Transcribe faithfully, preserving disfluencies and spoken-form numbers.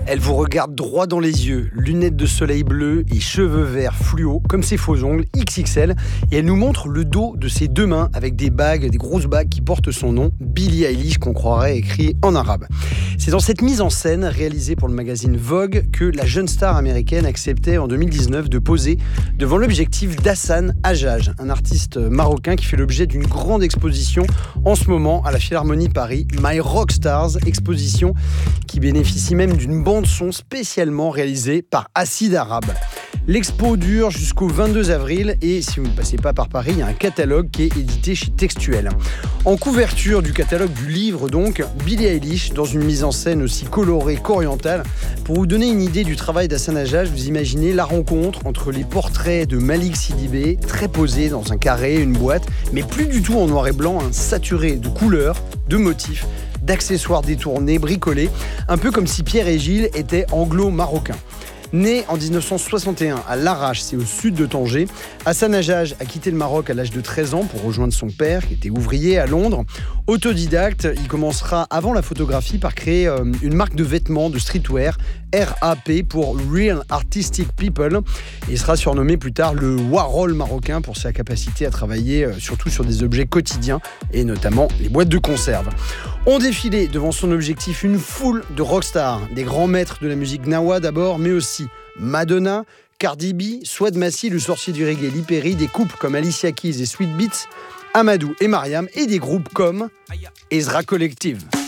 Elle vous regarde droit dans les yeux, lunettes de soleil bleu et cheveux verts fluo, comme ses faux ongles X X L. Et elle nous montre le dos de ses deux mains avec des bagues, des grosses bagues qui portent son nom, Billie Eilish, qu'on croirait écrit en arabe. C'est dans cette mise en scène, réalisée pour le magazine Vogue, que la jeune star américaine acceptait en deux mille dix-neuf de poser devant l'objectif d'Hassan Hajjaj, un artiste marocain qui fait l'objet d'une grande exposition en ce moment à la Philharmonie de Paris, My Rockstars, exposition qui bénéficie même d'une bande-son spécialement réalisée par Acid Arabe. L'expo dure jusqu'au vingt-deux avril et si vous ne passez pas par Paris, il y a un catalogue qui est édité chez Textuel. En couverture du catalogue du livre donc, Billie Eilish dans une mise en scène aussi colorée qu'orientale. Pour vous donner une idée du travail d'Hassan Hajjaj, vous imaginez la rencontre entre les portraits de Malik Sidibé, très posés dans un carré, une boîte, mais plus du tout en noir et blanc, hein, saturé de couleurs, de motifs, d'accessoires détournés, bricolés, un peu comme si Pierre et Gilles étaient anglo-marocains. Né en dix-neuf cent soixante et un à Larache, c'est au sud de Tanger, Hassan Hajjaj a quitté le Maroc à l'âge de treize ans pour rejoindre son père, qui était ouvrier à Londres. Autodidacte, il commencera avant la photographie par créer euh, une marque de vêtements de streetwear, R A P pour Real Artistic People. Et il sera surnommé plus tard le Warhol marocain pour sa capacité à travailler euh, surtout sur des objets quotidiens et notamment les boîtes de conserve. On défilait devant son objectif une foule de rockstars, des grands maîtres de la musique gnawa d'abord, mais aussi Madonna, Cardi B, Swad Massi, le sorcier du reggae Lee Perry, des couples comme Alicia Keys et Sweet Beats, Amadou et Mariam et des groupes comme Ezra Collective.